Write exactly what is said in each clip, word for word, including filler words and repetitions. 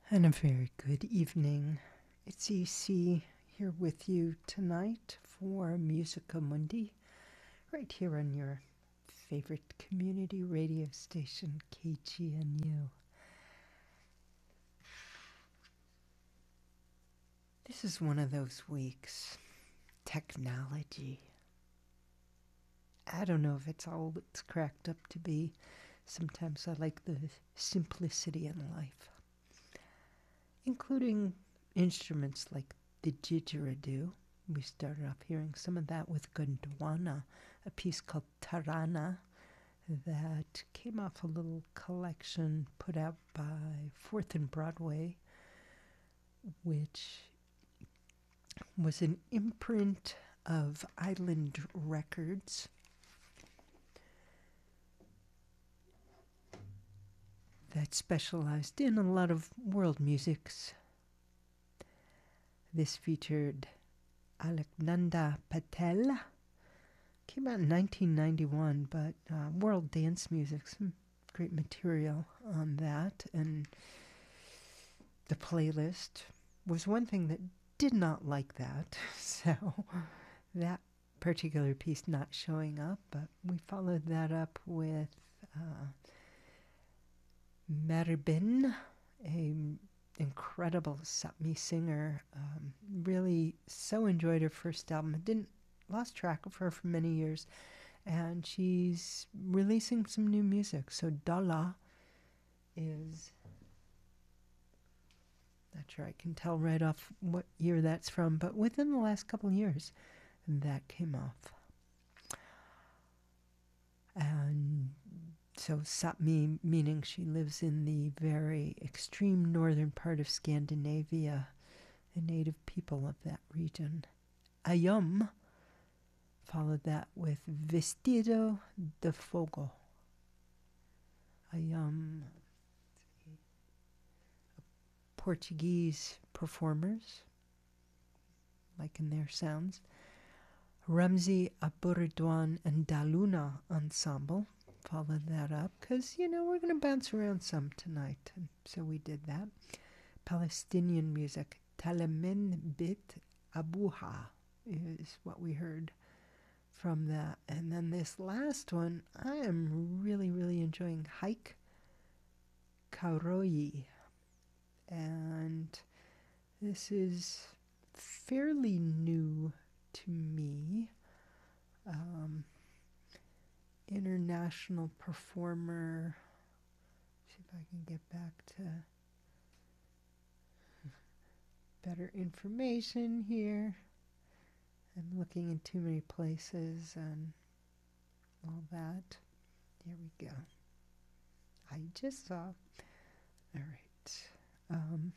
And a very good evening. It's E C here with you tonight for Musica Mundi, right here on your favorite community radio station, K G N U. This is one of those weeks. Technology. I don't know if it's all it's cracked up to be. Sometimes I like the simplicity in life, including instruments like the didgeridoo. We started off hearing some of that with Gondwana, a piece called Tarana that came off a little collection put out by Fourth and Broadway, which was an imprint of Island Records. That specialized in a lot of world musics. This featured Alaknanda Patel. Came out in nineteen ninety-one, but uh, world dance music, some great material on that. And the playlist was one thing that did not like that. So that particular piece not showing up, but we followed that up with uh, Merbin, a incredible Sapmi singer. Um, really so enjoyed her first album. I didn't lost track of her for many years, and she's releasing some new music. So Dala is, not sure I can tell right off what year that's from, but within the last couple of years that came off. And so Sapmi, meaning she lives in the very extreme northern part of Scandinavia, the native people of that region. Ayom followed that with Vestido de Fogo. Ayom, Portuguese performers, liking their sounds. Ramzi Aburidwan and Daluna Ensemble followed that up because, you know, we're going to bounce around some tonight. And so we did that. Palestinian music, Talamin Bit Abuha is what we heard from that. And then this last one, I am really, really enjoying Hike Karoyi. And this is fairly new to me. Um, international performer. See if I can get back to better information here. I'm looking in too many places and all that. Here we go. I just saw. All right. Um,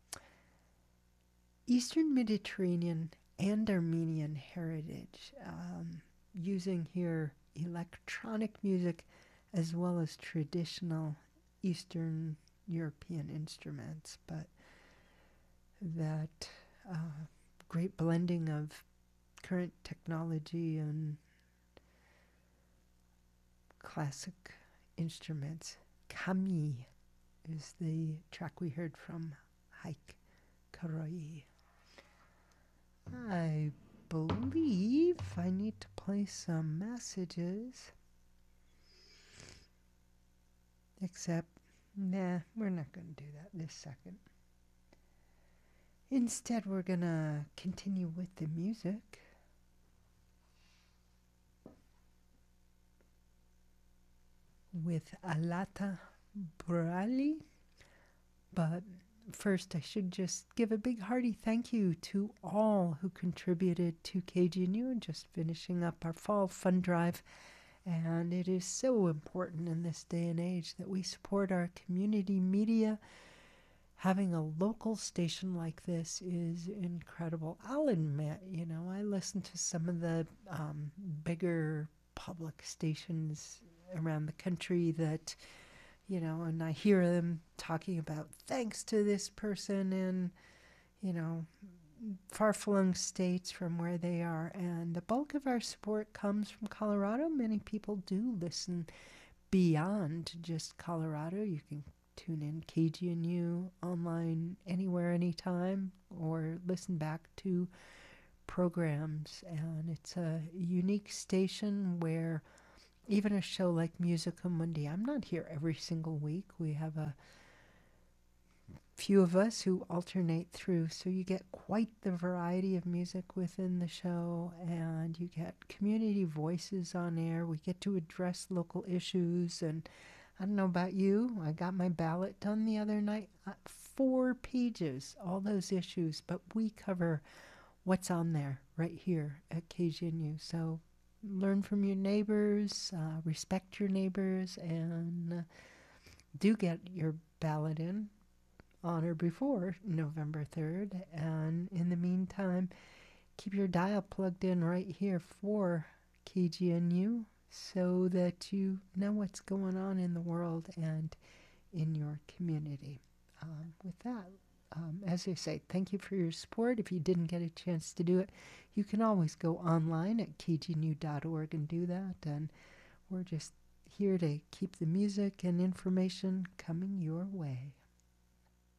Eastern Mediterranean and Armenian heritage, um, using here electronic music as well as traditional Eastern European instruments, but that uh, great blending of current technology and classic instruments. Kami is the track we heard from Hike Karoyi. I believe I need to play some messages. Except, nah, we're not going to do that this second. Instead, we're going to continue with the music. With Alata Burali. But first, I should just give a big hearty thank you to all who contributed to K G N U, just finishing up our fall fund drive. And it is so important in this day and age that we support our community media. Having a local station like this is incredible. I'll admit, you know, I listen to some of the um, bigger public stations around the country that, you know, and I hear them talking about thanks to this person in, you know, far-flung states from where they are. And the bulk of our support comes from Colorado. Many people do listen beyond just Colorado. You can tune in K G N U online anywhere, anytime, or listen back to programs. And it's a unique station where even a show like Musica Mundi, I'm not here every single week. We have a few of us who alternate through, so you get quite the variety of music within the show, and you get community voices on air. We get to address local issues, and I don't know about you, I got my ballot done the other night. Uh, four pages, all those issues, but we cover what's on there right here at K G N U. So learn from your neighbors, uh, respect your neighbors, and uh, do get your ballot in on or before November third. And in the meantime, keep your dial plugged in right here for K G N U so that you know what's going on in the world and in your community. Um, with that, um, as I say, thank you for your support. If you didn't get a chance to do it, you can always go online at k g n u dot org and do that. And we're just here to keep the music and information coming your way.